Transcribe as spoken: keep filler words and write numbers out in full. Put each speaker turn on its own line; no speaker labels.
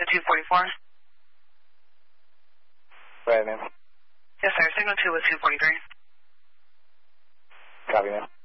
to two forty-four.
Right, ma'am.
Yes, sir. Signal two with two forty-three.
Copy, ma'am.